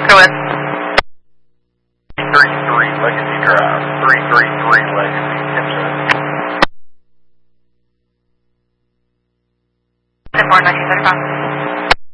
Go ahead. 333 Legacy Drive. 333 Legacy. Attention. 10-4, 1935.